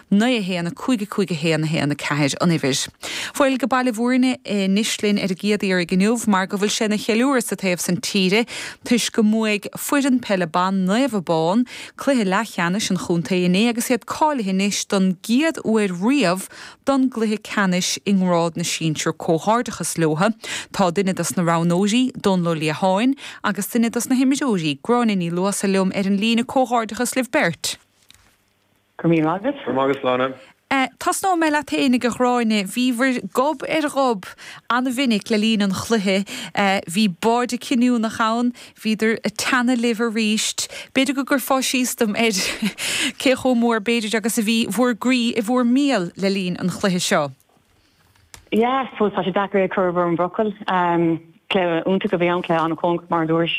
na héana chuige héana ceir an ihis. Foil go bailile bhórne nislinn a géadaí ar gniuh mar go bhfuil sinna cheúir sa taobh san tíre, tuis go muig fuidan pellebán nuamhbán, cluthe lecheannis an chuntaí agus iad cáilethe níos don giad uair riamh don gluthe canis ingrád na síntir cóhardachas lotha, tá duine das na ránóí don lo líáin agus duine das na himimeóí gránaí luas a lum ar an lína cóhardachas libh bert. Cumí agus? Agus lána. Tás ná me le téine go chráine, bhíhar gob ar gob anna vinnic le lín an chluthe, bhí báde cinú na chaán, bhíidir a tanna liver ríist, beidir go gur fáisístam ed cécho mór beidir agus a bhí bhór grí i bhór míl le lín an chluthe seo. Ja, fós tá sé dacra a curb an broccol, clé únta go bhí an clé anna cong mar dúirs.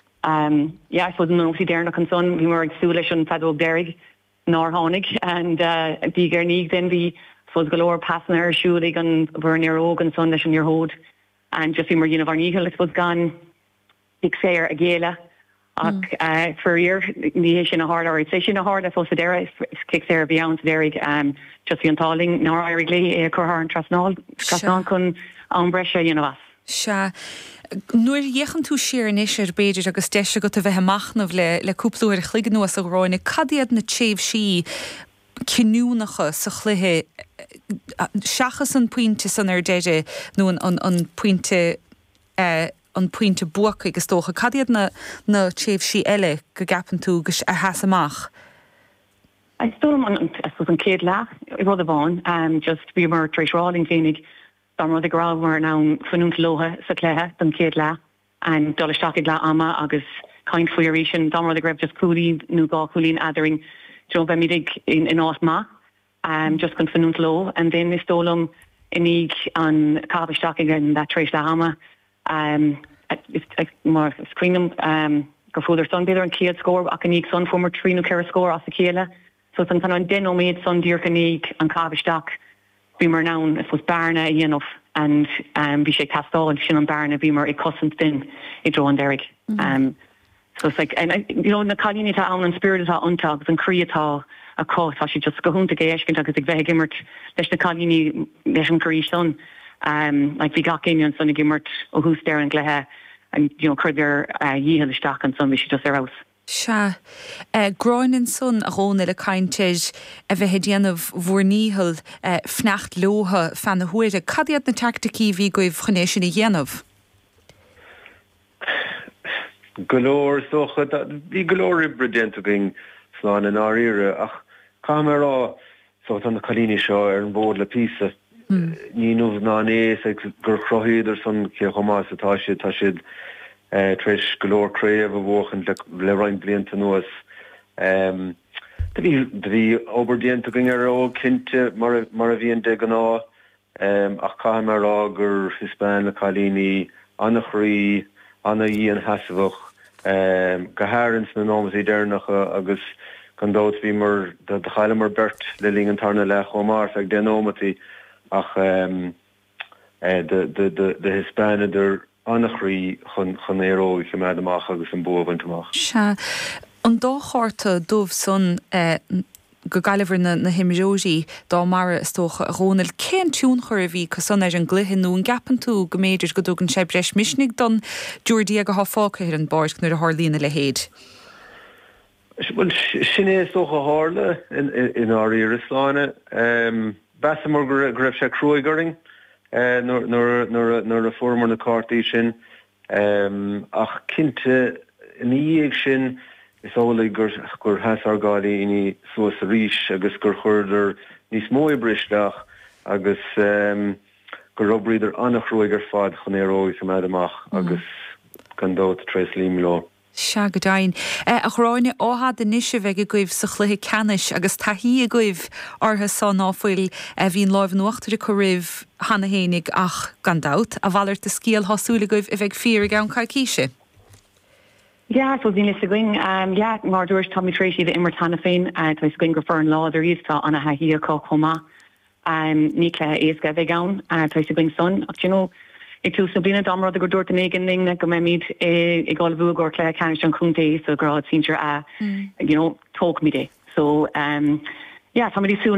Ja, fós an nóí déirnach an son, bhí mar ag súil leis an fedóg déirg, nor hánig and bhí gur níg den bhí fós golóir passan ar siúlaigh an bhar nearóg an son leis an nearhód and just bhí mar dhéanamh ar níhil is fós gan ag séir a géile ach fuír ní sin a hard or sé sin a hard a fós a déire kick séir bhí an déirg just bhí an táling ná airig lé a chuthar an trasnáil chun an breise dhéanamh as. Se nuair dhéchan tú siar in isir beidir agus deise go a bheith amachnamh le cúplaúir a chligan nuas a ráinna cadiad na tséimh sí cinúnacha sa chluthe seachas an puinte san ar deide nó an puinte buacha agus tócha cadiad na tséimh sí eile go gapan tú gus a heas amach. I stole an céad le I rud a bháin just bhí mar trééis ráling fénig Dámar de grá mar ná fanúnt lotha sa cléthe don céad le an dolasteach le ama agus kind faoéis sin dámar de greibh just coolí nó gá coolín adering jo be midig in áit ma just gon fanúnt lo and then is stolum inig an cabhaisteach again that trééis le ama mar screenum go fóidir son beidir an céad scór ach an nig son formar tríú ceir scór as a chéile so san tan an denomméid son dír gannig an cabhaisteach bhí mar nán is was barna a dhéanamh and bhí sé castáil sin an barna bhí mar ag cosint din I dro an déirg. So it's like, and you know, na cálíní tá an spirit atá antá agus an crí atá a có tá si just go húnta géiscint agus ag bheith gimmert leis na cálíní leis an crí son like bhí gach éineann son ag gimmert ó hús déir an glethe and you know chuir dhíhall isteach an son bhí si just ar aus. Se gráinin son a róna le cainteid a bheit déanamh bhórníhall fneacht lótha fan na huaide. Cadiad na tacticí bhí goibh chunéis sin I dhéanamh? Golóir socha bhí golóir ibredenta going sláán an áíre ach cámará so an na chalíní seo ar an bód le písa. Ní nuamh ná éis ag gur chrothíidir son ché chomás atá siad tris golóir créamh a bhchan le roiin blianta nuas. Da bhí oberdianta going ar ó cinnte mar a bhíon de gná ach cámará gur Hispáin na chalíní anna chrí anna íon heasabhach go háirins na nómasí déirnach agus gan dót bhí mar de chaile mar bert le líon tarna le chomár ag denómatí ach de Hispáin idir annachrí chun éróí go mead amach agus an bóhaint amach. Se an dáchárta dómh son go galibhar na himimeóí dá mar is tócha a rónal cén tún chuir a bhí cos son ar an gluthinú an gapan tú go méidir go dúgan sé breis misnig don dúirdí a go háfácha an báir nuair a hálína le héad. Well, sin é tócha hála in áí Isláine. Besamar go raibh sé cruaigaring nor a formar na cartaí sin ach cinnte in íag sin is ólaigh gur heas ar gádaí iní suas a ríis agus gur chuirdir níos mó bristeach agus gur robbríidir annachróigar fad chun éróí sa mead amach agus gan dót tréis límló. Se go dain. A chráine áhad de níise bheith goibh sa chluthe canis agus taí a goibh ortha san áfuil a bhín láimh nuachtar a choibh hana hénig ach gan dát a bhhalir de scíal hasúla goibh a bheith fír gan caicíise. Ja, so dín is a going, ja, mar dúirs Tommy Tracy de immer tanna féin, tá is going go far an láidir íostá anna ha hí a có chomá, ní le éasca bheith gaun, tá is a going son, ach you know, ag tú sa blina dámrad a gur dúirt an éigen ling go mé míid ag gáil bhú gur le canis an cúntaí so grád síir a, you know, tóg mi dé. So, ja, tá mí sú